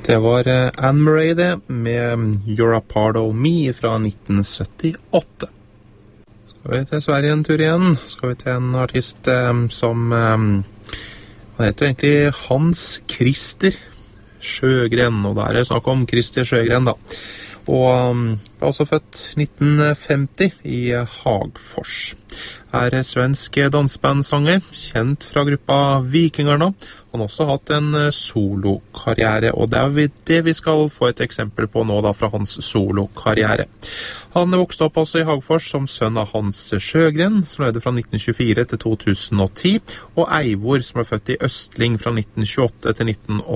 Det var Anne Murray det, med You're a Part of Me fra 1978. Skal vi til Sverige en tur igjen, skal vi til en artist som, han heter jo egentlig Hans Christer Sjögren, og der er snakk om Christer Sjögren da. Og ble også født 1950 i Hagfors. Er svensk dansebandsanger, kjent fra gruppa Vikingarna. Han har også hatt en solokarriere, og det er det vi skal få et eksempel på nå da, fra hans solokarriere. Han vokste opp altså i Hagfors som sønn av Hans Sjögren, som levde fra 1924 til 2010, og Eivor, som ble født i Østling fra 1928 til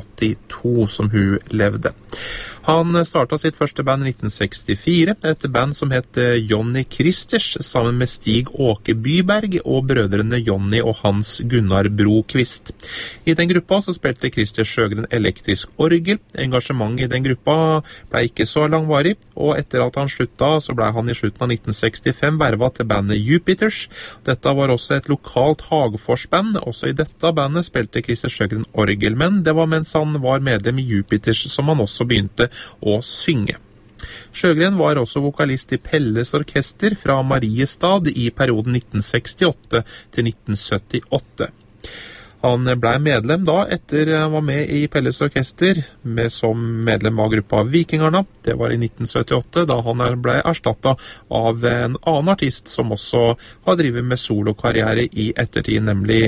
1982, som hun levde. Han startet sitt første band i 1964, et band som het Johnny Christers, sammen med Stig Åke Byberg og brødrene Johnny og Hans Gunnar Brokvist. I den gruppa så spilte Christer Sjögren elektrisk orgel. Engasjement i den gruppa ble ikke så langvarig, og etter at han slutta, så ble han i slutten av 1965 vervet til bandet Jupiters. Dette var også et lokalt Hagfors-band. Også i dette bandet spilte Christer Sjögren orgel, men det var mens han var medlem i Jupiters som han også begynte å synge. Sjögren var også vokalist i Pelles Orkester fra Mariestad i perioden 1968 til 1978. Han ble medlem da etter han var med i Pelles Orkester som medlem av gruppa Vikingarna. Det var i 1978 da han ble erstattet av en annen artist som også har drivet med solokarriere i ettertid, nemlig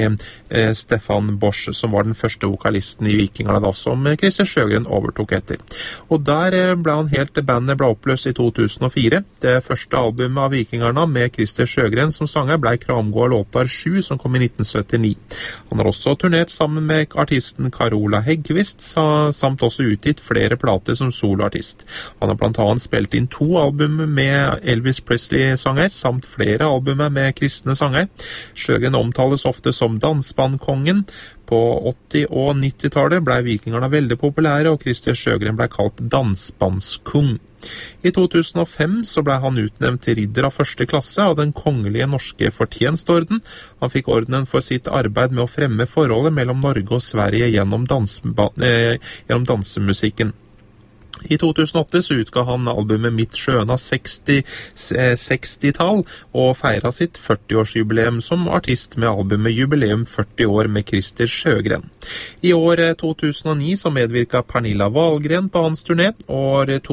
Stefan Bosch, som var den første vokalisten i Vikingarna da, som Christer Sjögren overtok etter. Og der bandet ble oppløst i 2004. Det første albumet av Vikingarna med Christer Sjögren som sanger ble Kramgård låtar 7, som kom i 1979. Han har også turnert sammen med artisten Carola Häggkvist, samt også utgitt flere plater som soloartist. Han har blant annet spilt inn 2 album med Elvis Presley-sanger, samt flere album med kristne sanger. Sjögren omtales ofte som dansbandkongen. På 80- og 90-tallet ble Vikingarna veldig populære, og Christer Sjögren ble kalt dansbandskung. I 2005 så ble han utnevnt til ridder av første klasse av den kongelige norske fortjenstorden. Han fikk ordenen for sitt arbeid med å fremme forholdet mellom Norge og Sverige gjennom dansemusikken. I 2008 så utga han albumet Mitt skjøna 60-tall og feiret sitt 40-årsjubileum som artist med albumet Jubileum 40 år med Christer Sjögren. I år 2009 så medvirket Pernilla Wahlgren på hans turné, og